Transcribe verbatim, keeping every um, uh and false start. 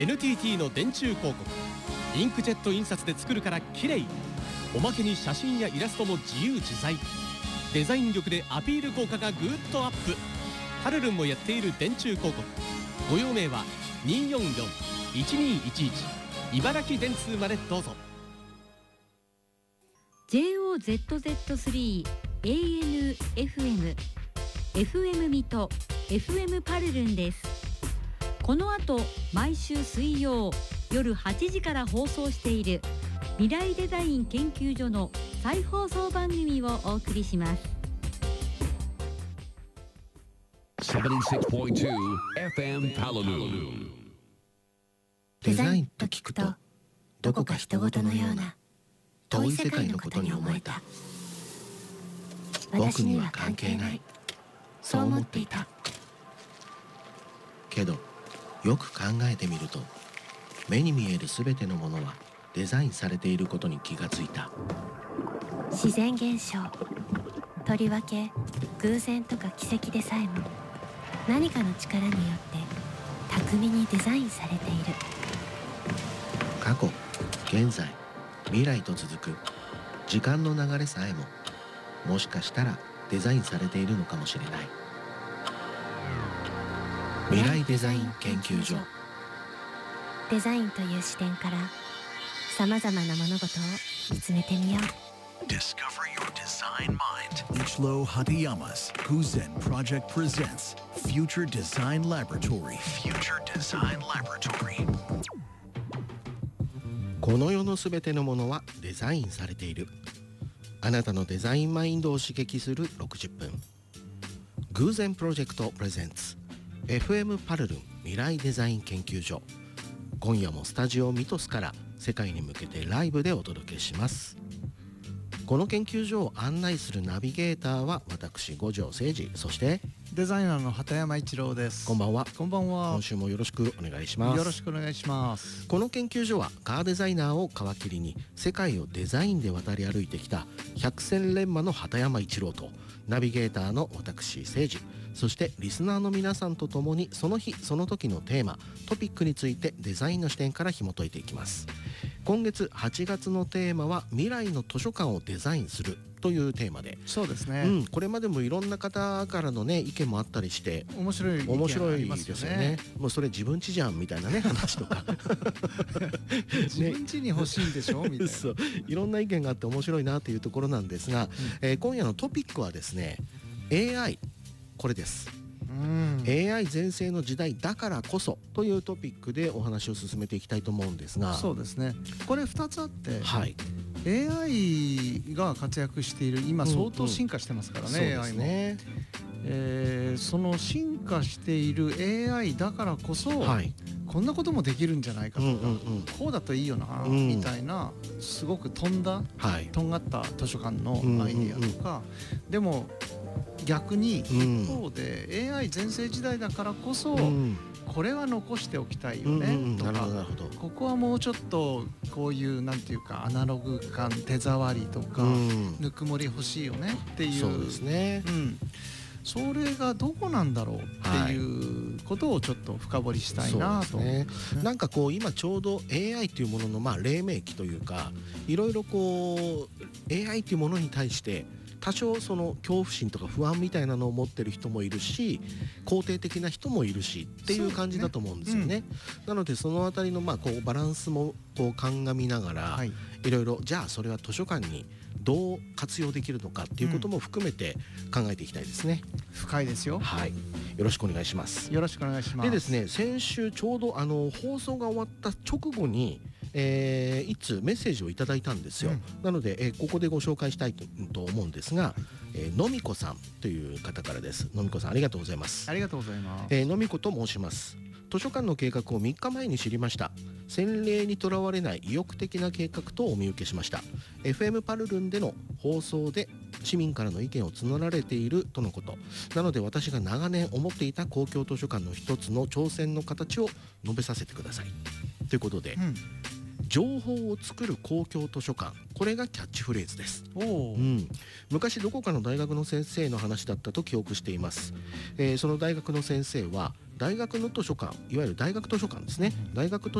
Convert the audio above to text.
エヌティーティー の電柱広告、インクジェット印刷で作るから綺麗。おまけに写真やイラストも自由自在。デザイン力でアピール効果がぐーっとアップ。パルルンもやっている電柱広告。ご用命はにーよんよん いちにーいちいち 茨城電通までどうぞ。 ジェイオーゼットゼットスリー エーエヌエフエム エフエム 水戸 エフエム パルルンです。この後毎週水曜夜はちじから放送している未来デザイン研究所の再放送番組をお送りします。 ななじゅうろくてんに エフエム パルルン。 デザインと聞くとどこか人事のような遠い世界のことに思えた。僕には関係ない、そう思っていた。けどよく考えてみると、目に見えるすべてのものはデザインされていることに気がついた。 自然現象、とりわけ偶然とか奇跡でさえも何かの力によって巧みにデザインされている。 過去、現在、未来と続く時間の流れさえも、もしかしたらデザインされているのかもしれない。未来デザイン研究所。 デザインという視点からさまざまな物事を見つめてみよう。 Discover your design mind. Ichiro Hatayama's Guzen Project presents Future Design Laboratory. Future Design Laboratory. この世のすべてのものはデザインされている。あなたのデザインマインドを刺激するろくじゅっぷん。偶然プロジェクトプレゼンツ エフエム パルルン未来デザイン研究所。今夜もスタジオミトスから世界に向けてライブでお届けします。この研究所を案内するナビゲーターは私五条誠二、そしてデザイナーの畑山一郎です。 こんばんは。 こんばんは。 今週もよろしくお願いします。 よろしくお願いします。 この研究所はカーデザイナーを皮切りに世界をデザインで渡り歩いてきた百戦錬磨の畑山一郎とナビゲーターの私誠二、そしてリスナーの皆さんと共にその日その時のテーマトピックについてデザインの視点から紐解いていきます。今月はちがつのテーマは未来の図書館をデザインするというテーマで、 そうですね、 うん、これまでもいろんな方からのね意見もあったりして面白い意見面白いありますよね。 ですよね。もうそれ自分家じゃんみたいなね話とか自分家に欲しいんでしょみたいなそういろんな意見があって面白いなというところなんですが、うんえー、今夜のトピックはですね エーアイ、 これです。うん、エーアイ 全盛の時代だからこそというトピックでお話を進めていきたいと思うんですが、 そうですね、これふたつあって、 はい、 エーアイ が活躍している今相当進化してますからね、うんうん、エーアイ も、ねえー、その進化している エーアイ だからこそ、はい、こんなこともできるんじゃないかとか、うんうんうん、こうだといいよな、うん、みたいなすごく飛んだ、はい、とんがった図書館のアイデアとか、うんうんうん、でも逆に一方で エーアイ 全盛時代だからこそ、うん、これは残しておきたいよね、うんうん、とか、ここはもうちょっとこういうなんていうかアナログ感、手触りとか、うん、ぬくもり欲しいよねっていう、 そうですね、 うん、それがどこなんだろうっていうことをちょっと深掘りしたいなと、 ね、なんかこう今ちょうど エーアイ というもののまあ黎明期というか、いろいろこう エーアイ というものに対して多少その恐怖心とか不安みたいなのを持ってる人もいるし、肯定的な人もいるしっていう感じだと思うんですよね、うん、なのでそのあたりのまあこうバランスもこう鑑みながら、はい、いろいろじゃあそれは図書館にどう活用できるのかっていうことも含めて考えていきたいですね、 うん、深いですよ。 はい、よろしくお願いします。 よろしくお願いします。 でですね、先週ちょうどあの放送が終わった直後にえー、いつメッセージをいただいたんですよ、うん、なので、えー、ここでご紹介したいと、と思うんですが、えー、のみこさんという方からです。のみこさんありがとうございます。 ありがとうございます。 えー、のみこと申します。図書館の計画をみっかまえに知りました。先例にとらわれない意欲的な計画とお見受けしました。 エフエム パルルンでの放送で市民からの意見を募られているとのことなので、私が長年思っていた公共図書館の一つの挑戦の形を述べさせてくださいということで、うん、情報を作る公共図書館、これがキャッチフレーズです。お、うん、昔どこかの大学の先生の話だったと記憶しています、えー、その大学の先生は大学の図書館、いわゆる大学図書館ですね、大学図